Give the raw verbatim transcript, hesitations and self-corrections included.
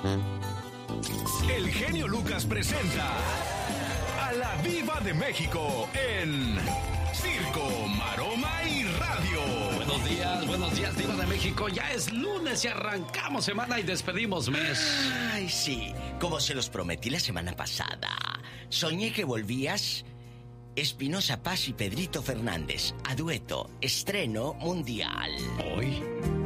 El genio Lucas presenta a la Diva de México en Circo, Maroma y Radio. Buenos días, buenos días, Diva de México. Ya es lunes y arrancamos semana y despedimos mes. Ay, sí, como se los prometí la semana pasada. Soñé que volvías. Espinosa Paz y Pedrito Fernández a dueto, estreno mundial. Hoy.